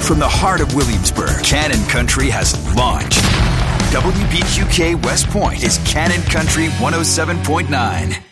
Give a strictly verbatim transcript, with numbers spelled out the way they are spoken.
From the heart of Williamsburg, Cannon Country has launched. W B Q K West Point is Cannon Country one oh seven point nine.